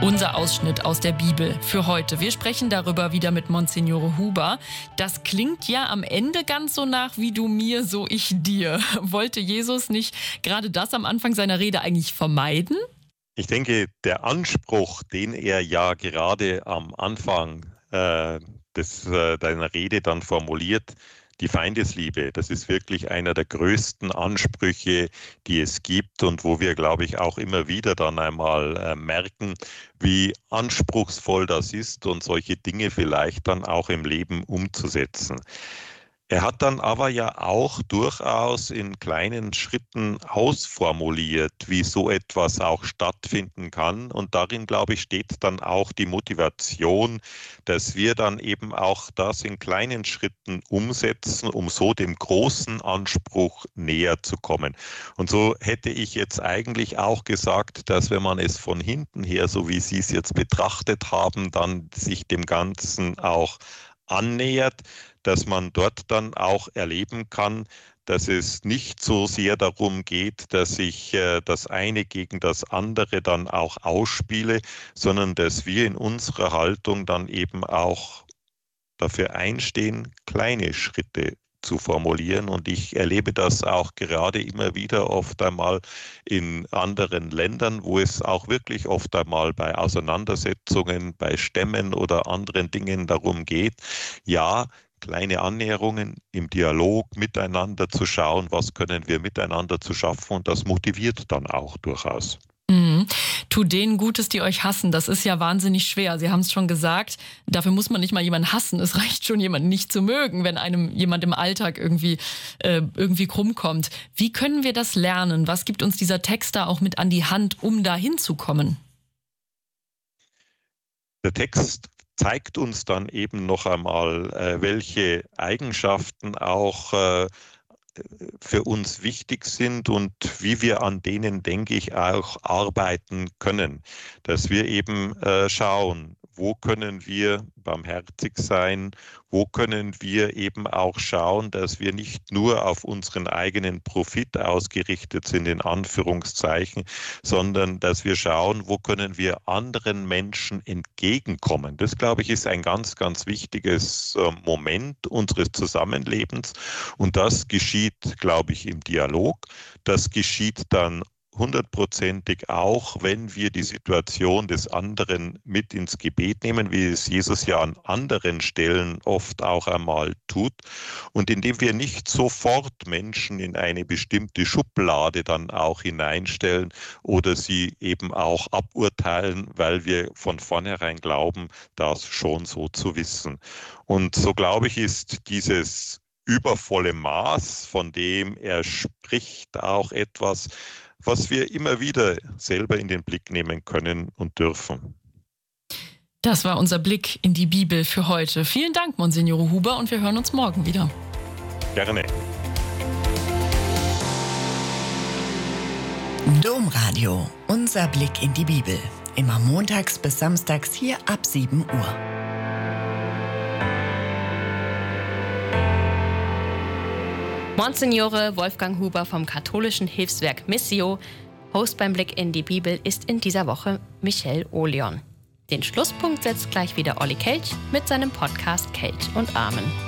Unser Ausschnitt aus der Bibel für heute. Wir sprechen darüber wieder mit Monsignore Huber. Das klingt ja am Ende ganz so nach wie du mir, so ich dir. Wollte Jesus nicht gerade das am Anfang seiner Rede eigentlich vermeiden? Ich denke, der Anspruch, den er ja gerade am Anfang deiner Rede dann formuliert, die Feindesliebe, das ist wirklich einer der größten Ansprüche, die es gibt und wo wir, glaube ich, auch immer wieder dann einmal merken, wie anspruchsvoll das ist und solche Dinge vielleicht dann auch im Leben umzusetzen. Er hat dann aber ja auch durchaus in kleinen Schritten ausformuliert, wie so etwas auch stattfinden kann. Und darin, glaube ich, steht dann auch die Motivation, dass wir dann eben auch das in kleinen Schritten umsetzen, um so dem großen Anspruch näher zu kommen. Und so hätte ich jetzt eigentlich auch gesagt, dass wenn man es von hinten her, so wie Sie es jetzt betrachtet haben, dann sich dem Ganzen auch annähert, dass man dort dann auch erleben kann, dass es nicht so sehr darum geht, dass ich das eine gegen das andere dann auch ausspiele, sondern dass wir in unserer Haltung dann eben auch dafür einstehen, kleine Schritte zu formulieren. Und ich erlebe das auch gerade immer wieder oft einmal in anderen Ländern, wo es auch wirklich oft einmal bei Auseinandersetzungen, bei Stämmen oder anderen Dingen darum geht, ja, kleine Annäherungen im Dialog miteinander zu schauen, was können wir miteinander zu schaffen, und das motiviert dann auch durchaus. Mhm. Tut denen Gutes, die euch hassen. Das ist ja wahnsinnig schwer. Sie haben es schon gesagt, dafür muss man nicht mal jemanden hassen. Es reicht schon, jemanden nicht zu mögen, wenn einem jemand im Alltag irgendwie krumm kommt. Wie können wir das lernen? Was gibt uns dieser Text da auch mit an die Hand, um da hinzukommen? Der Text zeigt uns dann eben noch einmal, welche Eigenschaften auch für uns wichtig sind und wie wir an denen, denke ich, auch arbeiten können. Dass wir eben schauen, wo können wir barmherzig sein, wo können wir eben auch schauen, dass wir nicht nur auf unseren eigenen Profit ausgerichtet sind, in Anführungszeichen, sondern dass wir schauen, wo können wir anderen Menschen entgegenkommen. Das, glaube ich, ist ein ganz, ganz wichtiges Moment unseres Zusammenlebens, und das geschieht, glaube ich, im Dialog. Das geschieht dann hundertprozentig auch, wenn wir die Situation des anderen mit ins Gebet nehmen, wie es Jesus ja an anderen Stellen oft auch einmal tut, und indem wir nicht sofort Menschen in eine bestimmte Schublade dann auch hineinstellen oder sie eben auch aburteilen, weil wir von vornherein glauben, das schon so zu wissen. Und so, glaube ich, ist dieses übervolle Maß, von dem er spricht, auch etwas, was wir immer wieder selber in den Blick nehmen können und dürfen. Das war unser Blick in die Bibel für heute. Vielen Dank, Monsignore Huber, und wir hören uns morgen wieder. Gerne. Domradio, unser Blick in die Bibel. Immer montags bis samstags hier ab 7 Uhr. Monsignore Wolfgang Huber vom katholischen Hilfswerk Missio. Host beim Blick in die Bibel ist in dieser Woche Michel Olion. Den Schlusspunkt setzt gleich wieder Olli Kelch mit seinem Podcast Kelch und Amen.